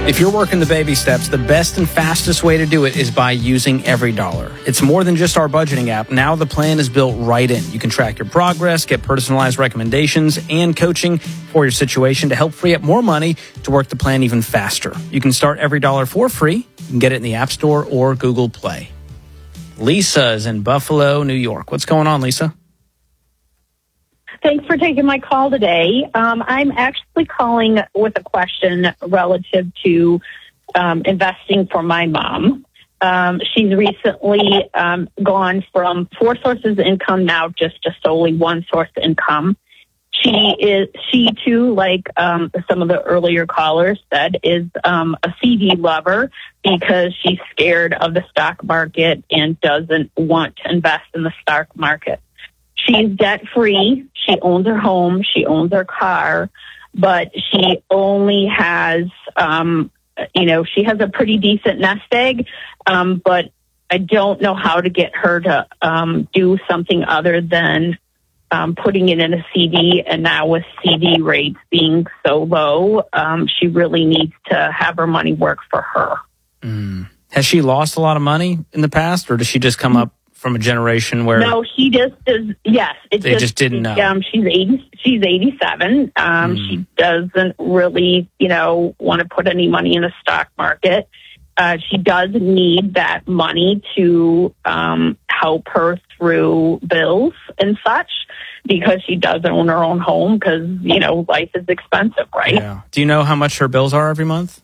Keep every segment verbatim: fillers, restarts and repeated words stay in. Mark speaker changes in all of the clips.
Speaker 1: If you're working the baby steps, the best and fastest way to do it is by using EveryDollar. It's more than just our budgeting app. Now the plan is built right in. You can track your progress, get personalized recommendations, and coaching for your situation to help free up more money to work the plan even faster. You can start EveryDollar for free. You can get it in the App Store or Google Play. Lisa is in Buffalo, New York. What's going on, Lisa?
Speaker 2: Thanks for taking my call today. Um, I'm actually calling with a question relative to um, investing for my mom. Um, she's recently um, gone from four sources of income now just to solely one source of income. She is, she too, like um, some of the earlier callers said, is um, a C D lover because she's scared of the stock market and doesn't want to invest in the stock market. She's debt-free. She owns her home. She owns her car, but she only has, um, you know, she has a pretty decent nest egg, um, but I don't know how to get her to um, do something other than um, putting it in a C D. And now with C D rates being so low, um, she really needs to have her money work for her.
Speaker 1: Mm. Has she lost a lot of money in the past, or does she just come up from a generation where...
Speaker 2: No, she just does. Yes. It
Speaker 1: they just, just didn't know.
Speaker 2: Um, she's eighty, she's eighty-seven. Um, mm. She doesn't really, you know, want to put any money in the stock market. Uh, she does need that money to um, help her through bills and such because she does own her own home because, you know, life is expensive, right?
Speaker 1: Yeah. Do you know how much her bills are every month?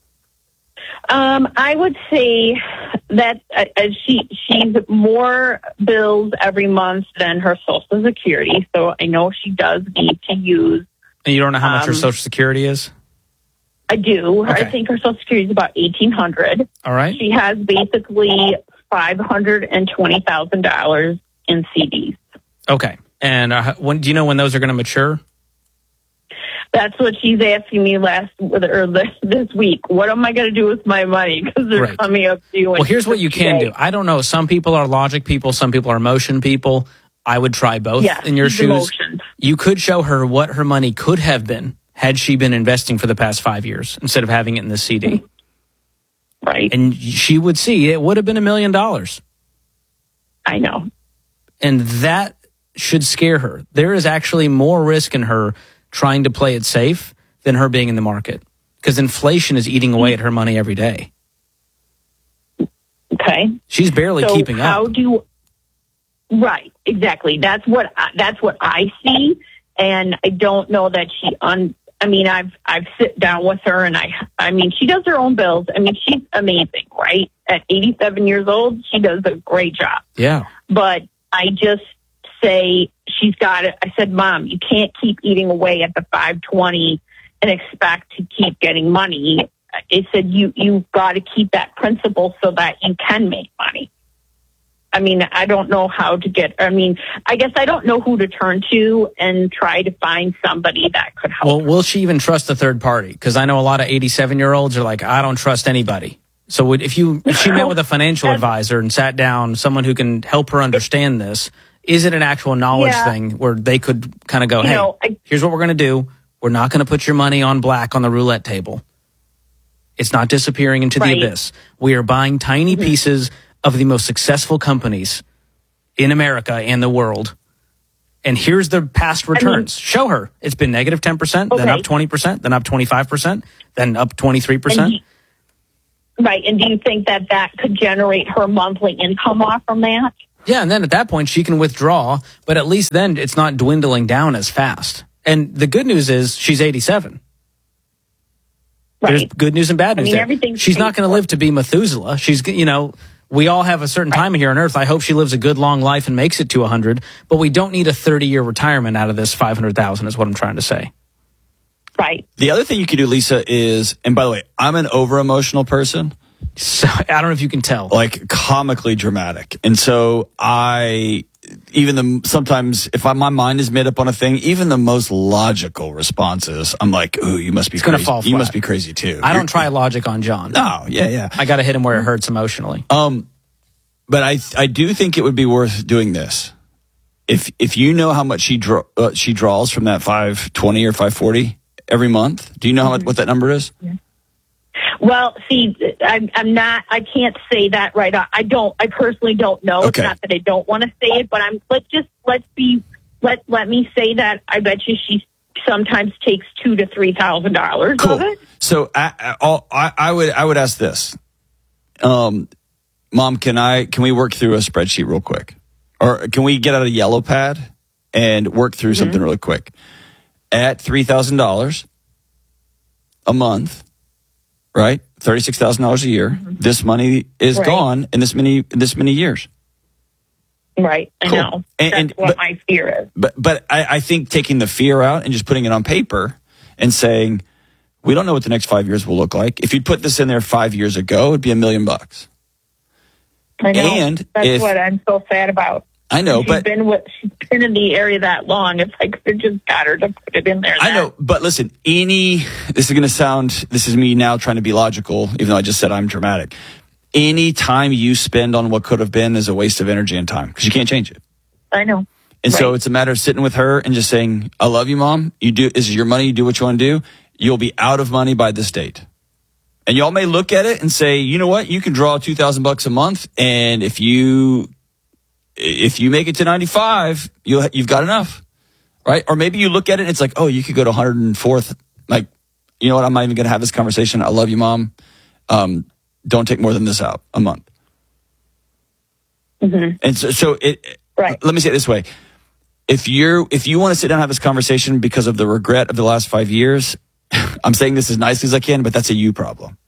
Speaker 2: Um, I would say that uh, she she's more bills every month than her Social Security. So I know she does need to use.
Speaker 1: And you don't know how much
Speaker 2: um,
Speaker 1: her Social Security is?
Speaker 2: I do.
Speaker 1: Okay.
Speaker 2: I think her Social Security is about eighteen hundred dollars.
Speaker 1: All right.
Speaker 2: She has basically five hundred and twenty thousand dollars in C Ds.
Speaker 1: Okay. And uh, when do you know when those are going to mature?
Speaker 2: That's what she's asking me last or this, this week. What am I going to do with my money? Because they're
Speaker 1: right.
Speaker 2: coming up due.
Speaker 1: Well, here's what you can do. I don't know. Some people are logic people. Some people are emotion people. I would try both
Speaker 2: yes,
Speaker 1: in your shoes.
Speaker 2: Emotions.
Speaker 1: You could show her what her money could have been had she been investing for the past five years instead of having it in the C D.
Speaker 2: Right.
Speaker 1: And she would see it would have been a million dollars.
Speaker 2: I know.
Speaker 1: And that should scare her. There is actually more risk in her trying to play it safe than her being in the market because inflation is eating away at her money every day.
Speaker 2: Okay.
Speaker 1: She's barely
Speaker 2: so
Speaker 1: keeping
Speaker 2: how
Speaker 1: up.
Speaker 2: Do you, right, exactly. That's what I, that's what I see, and I don't know that she un. I mean, I've I've sit down with her, and I I mean, she does her own bills. I mean, she's amazing, right? At eighty-seven years old, she does a great job.
Speaker 1: Yeah.
Speaker 2: But I just say she's got it. I said, Mom, you can't keep eating away at the five twenty and expect to keep getting money. It said you you've got to keep that principle so that you can make money. I mean, I don't know how to get, I mean, I guess I don't know who to turn to and try to find somebody that could help.
Speaker 1: Well, will she even trust a third party? Because I know a lot of eighty-seven-year-olds are like, I don't trust anybody. So would, if you if she met with a financial advisor and sat down, someone who can help her understand this, is it an actual knowledge
Speaker 2: yeah.
Speaker 1: thing where they could kind of go,
Speaker 2: you
Speaker 1: hey,
Speaker 2: know, I,
Speaker 1: here's what we're going to do. We're not going to put your money on black on the roulette table. It's not disappearing into
Speaker 2: right.
Speaker 1: the abyss. We are buying tiny mm-hmm. pieces of the most successful companies in America and the world. And here's the past returns. I mean, show her. It's been negative ten percent,
Speaker 2: okay.
Speaker 1: then up twenty percent, then up twenty-five percent, then up twenty-three percent.
Speaker 2: And, right. And do you think that that could generate her monthly income off from that?
Speaker 1: Yeah. And then at that point, she can withdraw. But at least then it's not dwindling down as fast. And the good news is she's eighty-seven.
Speaker 2: Right.
Speaker 1: There's good news and bad news
Speaker 2: I mean,
Speaker 1: there. She's not going to live to be Methuselah. She's, you know, we all have a certain time here on Earth. I hope she lives a good long life and makes it to one hundred. But we don't need a thirty-year retirement out of this five hundred thousand is what I'm trying to say.
Speaker 2: Right.
Speaker 3: The other thing you can do, Lisa, is, and by the way, I'm an over-emotional person.
Speaker 1: So I don't know if you can tell.
Speaker 3: Like comically dramatic. And so I, even the, sometimes if I, my mind is made up on a thing, even the most logical responses, I'm like, ooh, you must be
Speaker 1: it's
Speaker 3: crazy.
Speaker 1: Gonna fall
Speaker 3: you
Speaker 1: flat.
Speaker 3: must be crazy too.
Speaker 1: I
Speaker 3: You're,
Speaker 1: don't try logic on John.
Speaker 3: No, yeah, yeah.
Speaker 1: I got to hit him where it hurts emotionally.
Speaker 3: Um, but I, I do think it would be worth doing this. If, if you know how much she draw, uh, she draws from that five twenty or five forty every month, do you know how much, what that number is?
Speaker 2: Yeah. Well, see, I'm, I'm not, I can't say that right now. I don't, I personally don't know.
Speaker 3: Okay.
Speaker 2: It's not that I don't want to say it, but I'm, let's just, let's be, let, let me say that I bet you she sometimes takes two to three thousand dollars
Speaker 3: Cool.
Speaker 2: of it.
Speaker 3: So I, I, I would, I would ask this, um, Mom, can I, can we work through a spreadsheet real quick? Or can we get out a yellow pad and work through mm-hmm. something really quick? At three thousand dollars a month, right? thirty-six thousand dollars a year. Mm-hmm. This money is right. gone in this many, in this many years.
Speaker 2: Right. I
Speaker 3: cool.
Speaker 2: know.
Speaker 3: And,
Speaker 2: That's
Speaker 3: and,
Speaker 2: what
Speaker 3: but,
Speaker 2: my fear is.
Speaker 3: But, but I, I think taking the fear out and just putting it on paper and saying, we don't know what the next five years will look like. If you'd put this in there five years ago, it'd be a million bucks.
Speaker 2: I know.
Speaker 3: And
Speaker 2: that's
Speaker 3: if,
Speaker 2: what I'm so sad about.
Speaker 3: I know,
Speaker 2: she's
Speaker 3: but
Speaker 2: been with, she's been in the area that long. It's like they just got her to put it in there.
Speaker 3: I know, but listen, any, this is going to sound, this is me now trying to be logical, even though I just said I'm dramatic. Any time you spend on what could have been is a waste of energy and time because you can't change it.
Speaker 2: I know.
Speaker 3: And
Speaker 2: right.
Speaker 3: so it's a matter of sitting with her and just saying, I love you, Mom. You do, this is your money. You do what you want to do. You'll be out of money by this date. And y'all may look at it and say, you know what? You can draw two thousand bucks a month. And if you, if you make it to ninety-five, you'll, you've got enough, right? Or maybe you look at it and it's like, oh, you could go to one hundred fourth. Like, you know what? I'm not even going to have this conversation. I love you, Mom. Um, don't take more than this out a month.
Speaker 2: Mm-hmm.
Speaker 3: And so, so it,
Speaker 2: right.
Speaker 3: let me say it this way. If you're, if you want to sit down and have this conversation because of the regret of the last five years, I'm saying this as nicely as I can, but that's a you problem.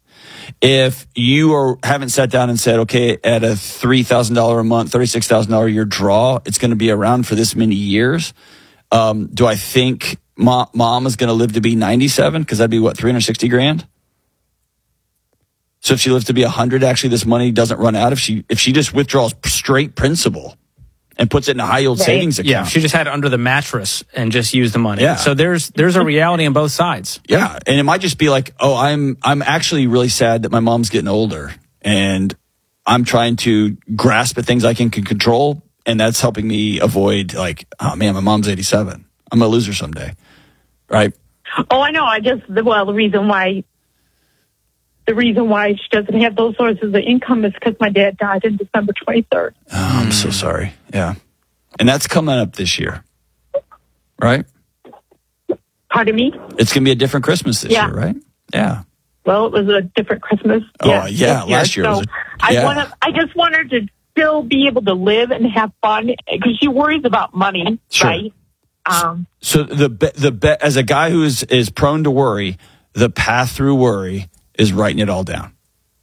Speaker 3: If you are, haven't sat down and said, okay, at a three thousand dollars a month, thirty-six thousand dollars a year draw, it's going to be around for this many years. Um, do I think mom, mom is going to live to be ninety-seven? Because that'd be what, three hundred sixty grand? So if she lives to be one hundred, actually this money doesn't run out. If she, if she just withdraws straight principal and puts it in a high yield right. savings account.
Speaker 1: Yeah, she just had it under the mattress and just used the money.
Speaker 3: Yeah.
Speaker 1: So there's there's a reality on both sides.
Speaker 3: Yeah, and it might just be like, oh, I'm I'm actually really sad that my mom's getting older, and I'm trying to grasp at things I can, can control, and that's helping me avoid like, oh man, my mom's eighty-seven. I'm gonna lose her someday, right?
Speaker 2: Oh, I know. I just well, the reason why. The reason why she doesn't have those sources of income is because my dad died in December twenty-third.
Speaker 3: Oh, I'm so sorry. Yeah. And that's coming up this year, right?
Speaker 2: Pardon me?
Speaker 3: It's going to be a different Christmas this
Speaker 2: yeah.
Speaker 3: year, right? Yeah.
Speaker 2: Well, it was a different Christmas.
Speaker 3: Oh, yeah. yeah last year.
Speaker 2: So
Speaker 3: was a,
Speaker 2: I,
Speaker 3: yeah.
Speaker 2: wanna, I just want her to still be able to live and have fun because she worries about money,
Speaker 3: sure.
Speaker 2: right? Um,
Speaker 3: so the the as a guy who is, is prone to worry, the path through worry is writing it all down.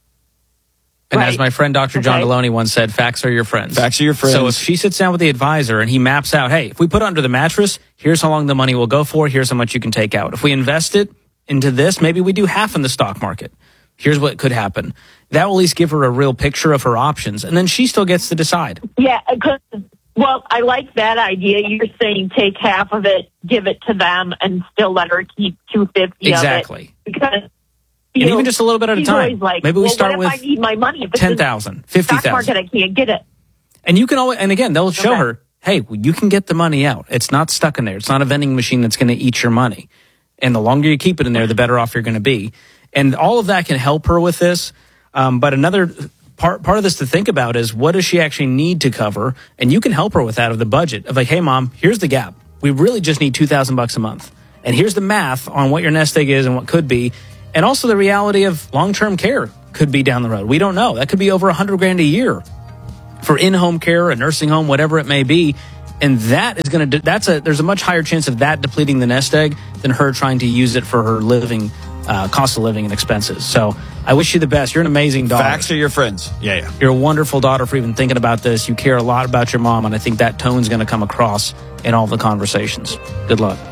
Speaker 1: And
Speaker 2: right.
Speaker 1: as my friend Doctor John
Speaker 2: okay.
Speaker 1: Deloney once said, facts are your friends.
Speaker 3: Facts are your friends.
Speaker 1: So if she sits down with the advisor and he maps out, hey, if we put it under the mattress, here's how long the money will go for, here's how much you can take out. If we invest it into this, maybe we do half in the stock market. Here's what could happen. That will at least give her a real picture of her options. And then she still gets to decide.
Speaker 2: Yeah, because, well, I like that idea. You're saying take half of it, give it to them, and still let her keep two hundred fifty
Speaker 1: exactly.
Speaker 2: of it. Exactly.
Speaker 1: And
Speaker 2: know,
Speaker 1: even just a little bit at a time.
Speaker 2: Like,
Speaker 1: Maybe we
Speaker 2: well,
Speaker 1: start
Speaker 2: what if
Speaker 1: with
Speaker 2: I need my money?
Speaker 1: ten thousand, fifty thousand.
Speaker 2: Stock market, I can't get it.
Speaker 1: And you can always, and again, they'll show
Speaker 2: okay.
Speaker 1: her, hey, well, you can get the money out. It's not stuck in there. It's not a vending machine that's going to eat your money. And the longer you keep it in there, the better off you're going to be. And all of that can help her with this. Um, but another part, part of this to think about is what does she actually need to cover? And you can help her with that of the budget of like, hey, Mom, here's the gap. We really just need two thousand bucks a month. And here's the math on what your nest egg is and what could be. And also the reality of long-term care could be down the road. We don't know. That could be over a hundred grand a year for in-home care, a nursing home, whatever it may be. And that is going to, that's a, there's a much higher chance of that depleting the nest egg than her trying to use it for her living, uh, cost of living and expenses. So I wish you the best. You're an amazing daughter.
Speaker 3: Facts are your friends. Yeah, yeah.
Speaker 1: You're a wonderful daughter for even thinking about this. You care a lot about your mom. And I think that tone's going to come across in all the conversations. Good luck.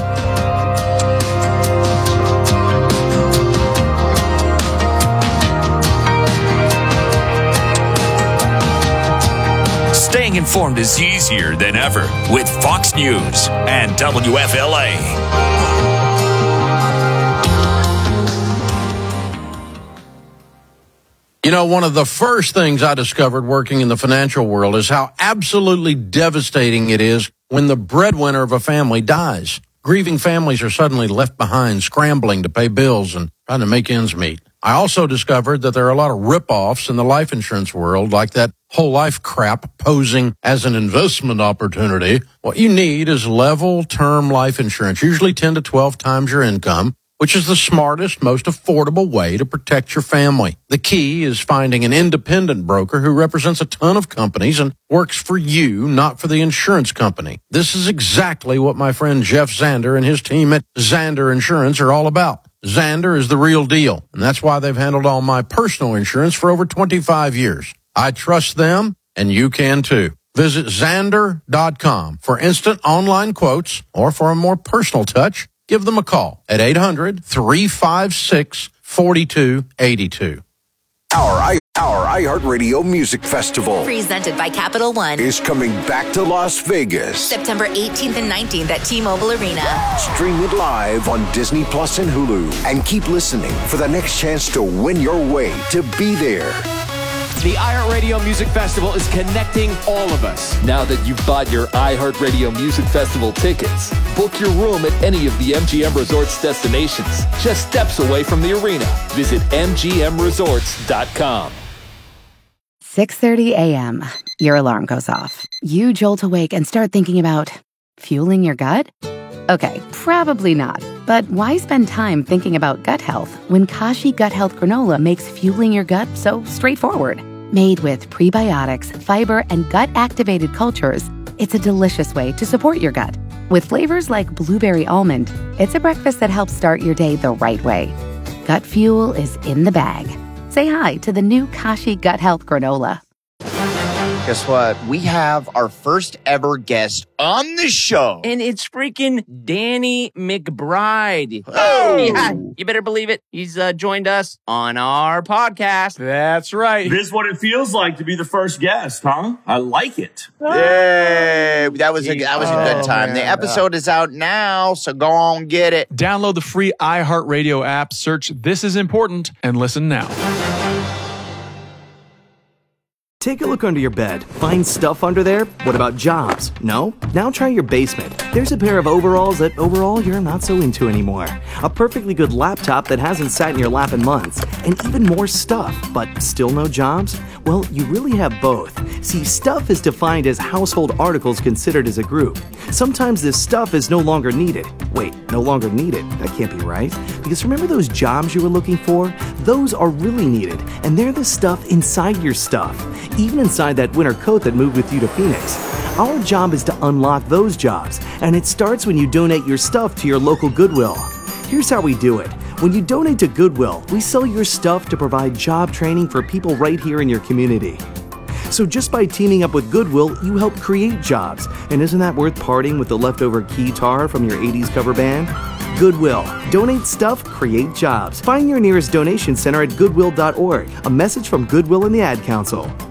Speaker 4: Staying informed is easier than ever with Fox News and W F L A.
Speaker 5: You know, one of the first things I discovered working in the financial world is how absolutely devastating it is when the breadwinner of a family dies. Grieving families are suddenly left behind, scrambling to pay bills and trying to make ends meet. I also discovered that there are a lot of rip-offs in the life insurance world, like that whole life crap posing as an investment opportunity. What you need is level term life insurance, usually ten to twelve times your income, which is the smartest, most affordable way to protect your family. The key is finding an independent broker who represents a ton of companies and works for you, not for the insurance company. This is exactly what my friend Jeff Zander and his team at Zander Insurance are all about. Zander is the real deal, and that's why they've handled all my personal insurance for over twenty-five years. I trust them, and you can too. Visit Zander dot com for instant online quotes, or for a more personal touch, give them a call at eight hundred, three five six, four two eight two.
Speaker 6: Our, I, our iHeartRadio Music Festival,
Speaker 7: presented by Capital One,
Speaker 6: is coming back to Las Vegas.
Speaker 7: September eighteenth and nineteenth at T-Mobile Arena.
Speaker 6: Stream it live on Disney Plus and Hulu. And keep listening for the next chance to win your way to be there.
Speaker 8: The iHeartRadio Music Festival is connecting all of us.
Speaker 9: Now that you've bought your iHeartRadio Music Festival tickets, book your room at any of the M G M Resorts destinations, just steps away from the arena. Visit M G M resorts dot com.
Speaker 10: six thirty a.m. Your alarm goes off. You jolt awake and start thinking about fueling your gut? Okay, probably not. But why spend time thinking about gut health when Kashi Gut Health Granola makes fueling your gut so straightforward? Made with prebiotics, fiber, and gut-activated cultures, it's a delicious way to support your gut. With flavors like blueberry almond, it's a breakfast that helps start your day the right way. Gut fuel is in the bag. Say hi to the new Kashi Gut Health Granola.
Speaker 11: Guess what? We have our first ever guest on the show.
Speaker 12: And it's freaking Danny McBride.
Speaker 11: Oh!
Speaker 12: Yeah, you better believe it. He's uh, joined us on our podcast.
Speaker 13: That's right.
Speaker 14: This is what it feels like to be the first guest, huh? I like it.
Speaker 11: Yay! That was a, that was a good time.
Speaker 13: Oh,
Speaker 11: the episode is out now, so go on, get it.
Speaker 13: Download the free iHeartRadio app, search This Is Important, and listen now.
Speaker 15: Take a look under your bed. Find stuff under there? What about jobs? No? Now try your basement. There's a pair of overalls that overall you're not so into anymore. A perfectly good laptop that hasn't sat in your lap in months. And even more stuff, but still no jobs? Well, you really have both. See, stuff is defined as household articles considered as a group. Sometimes this stuff is no longer needed. Wait, no longer needed? That can't be right. Because remember those jobs you were looking for? Those are really needed, and they're the stuff inside your stuff. Even inside that winter coat that moved with you to Phoenix. Our job is to unlock those jobs, and it starts when you donate your stuff to your local Goodwill. Here's how we do it. When you donate to Goodwill, we sell your stuff to provide job training for people right here in your community. So just by teaming up with Goodwill, you help create jobs. And isn't that worth parting with the leftover keytar from your eighties cover band? Goodwill. Donate stuff, create jobs. Find your nearest donation center at goodwill dot org. A message from Goodwill and the Ad Council.